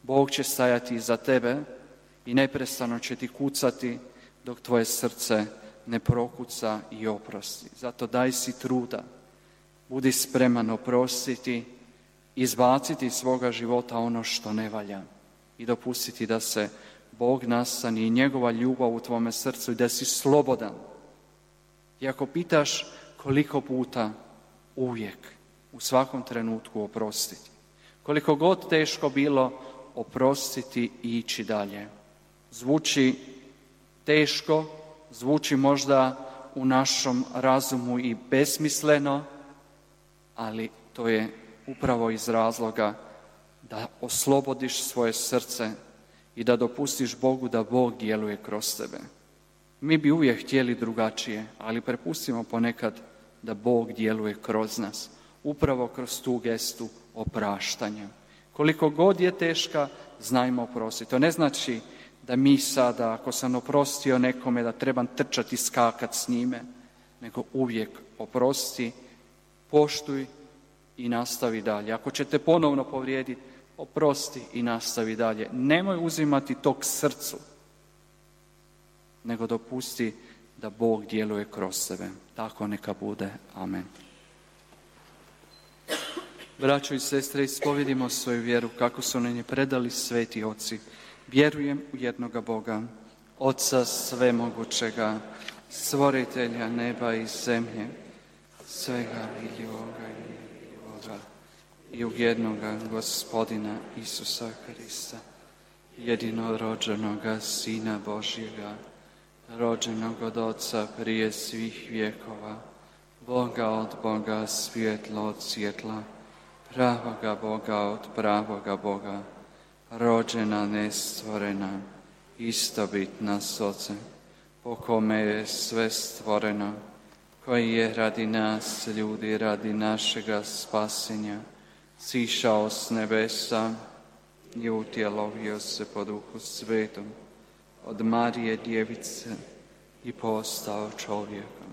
Bog će stajati iza tebe i neprestano će ti kucati dok tvoje srce ne prokuca i oprosti. Zato daj si truda, budi spreman oprostiti, izbaciti iz svoga života ono što ne valja i dopustiti da se Bog nastani i njegova ljubav u tvome srcu i da si slobodan. I ako pitaš koliko puta, uvijek, u svakom trenutku oprostiti. Koliko god teško bilo, oprostiti i ići dalje. Zvuči teško, zvuči možda u našem razumu i besmisleno, ali to je upravo iz razloga da oslobodiš svoje srce i da dopustiš Bogu da Bog djeluje kroz tebe. Mi bi uvijek htjeli drugačije, ali prepustimo ponekad da Bog djeluje kroz nas, upravo kroz tu gestu opraštanja. Koliko god je teška, znajmo oprostiti. To ne znači da mi sada, ako sam oprostio nekome, da trebam trčati i skakati s njime, nego uvijek oprosti, poštuj i nastavi dalje. Ako će te ponovno povrijediti, oprosti i nastavi dalje. Nemoj uzimati to k srcu, nego dopusti da Bog djeluje kroz tebe. Tako neka bude. Amen. Braćo i sestre, ispovedimo svoju vjeru kako su nam je predali sveti oci. Vjerujem u jednoga Boga, Oca svemogućega, stvoritelja neba i zemlje, svega vidljivoga i nevidljivoga, i u jednoga Gospodina Isusa Krista, jedinorođenoga Sina Božjega, rođenog od Oca prije svih vjekova, Boga od Boga, svjetlo od svjetla, pravoga Boga od pravoga Boga, rođena, nestvorena, istobitna s Ocem, po kome je sve stvoreno, koji je radi nas, ljudi, radi našega spasenja, sišao s nebesa i utjelovio se po Duhu Svetom, od Marije djevice i postao čovjekom,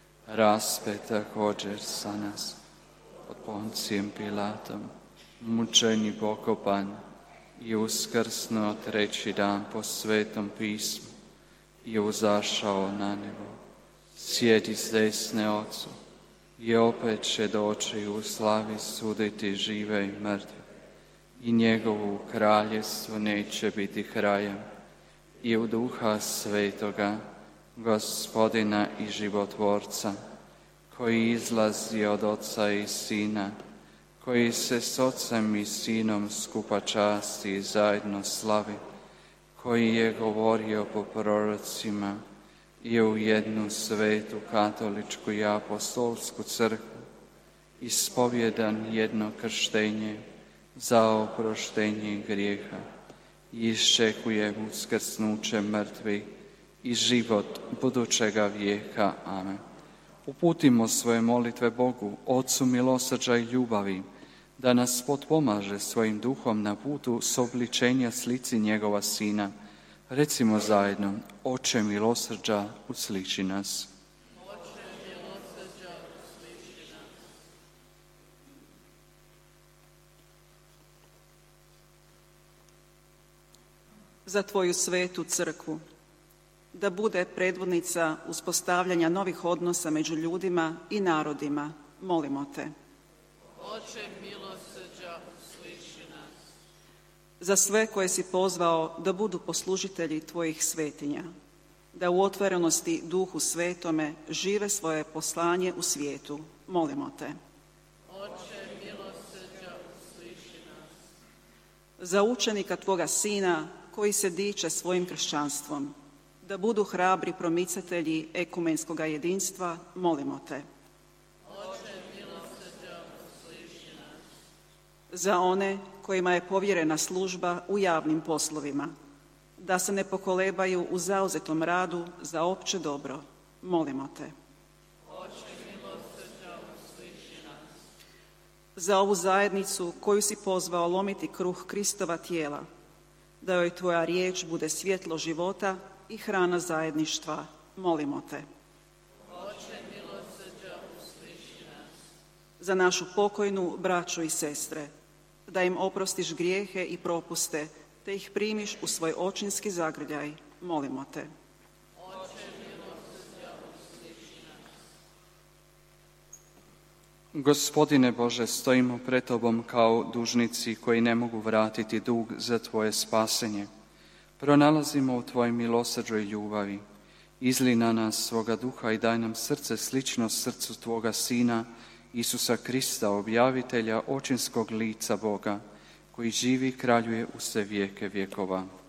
raspet također za nas, pod Poncijem Pilatom, mučen i pokopan i uskrsnuo treći dan po Svetom pismu i uzašao na nebo, sjedi s desne Ocu i opet će doći u slavi suditi žive i mrtve i njegovu kraljevstvu neće biti kraja, i u Duha Svetoga, Gospodina i životvorca, koji izlazi od Oca i Sina, koji se s Ocem i Sinom skupa časti i zajedno slavi, koji je govorio po prorocima i u jednu svetu katoličku i apostolsku crkvu, ispovjedan jedno krštenje za oproštenje grijeha, i iščekujem uskrsnuće mrtvih i život budućega vijeka. Amen. Uputimo svoje molitve Bogu, Otcu milosrđa i ljubavi, da nas potpomaže svojim duhom na putu sobličenja slici njegova Sina. Recimo zajedno: Oče milosrđa, usliši nas. Oče milosrđa, usliši nas. Za Tvoju svetu crkvu, da bude predvodnica uspostavljanja novih odnosa među ljudima i narodima, molimo Te. Oče milosrđa, usliši nas. Za sve koje si pozvao da budu poslužitelji Tvojih svetinja, da u otvorenosti Duhu Svetome žive svoje poslanje u svijetu, molimo Te. Oče milosrđa, usliši nas. Za učenika Tvoga Sina, koji se diče svojim kršćanstvom, da budu hrabri promicatelji ekumenskoga jedinstva, molimo Te. Oče milosrđa, usliši nas. Za one kojima je povjerena služba u javnim poslovima, da se ne pokolebaju u zauzetom radu za opće dobro, molimo Te. Oče milosrđa, usliši nas. Za ovu zajednicu koju si pozvao lomiti kruh Kristova tijela, da joj Tvoja riječ bude svjetlo života i hrana zajedništva, molimo Te. Oče milosrđa, usliši nas. Za našu pokojnu braću i sestre, da im oprostiš grijehe i propuste, te ih primiš u svoj očinski zagrljaj. Molimo te. Gospodine Bože, stojimo pred Tobom kao dužnici koji ne mogu vratiti dug za Tvoje spasenje. Pronalazimo u Tvojoj milosrđu i ljubavi. Izli na nas svoga duha i daj nam srce slično srcu Tvoga Sina, Isusa Krista, objavitelja očinskog lica Boga, koji živi i kraljuje u sve vijeke vjekova.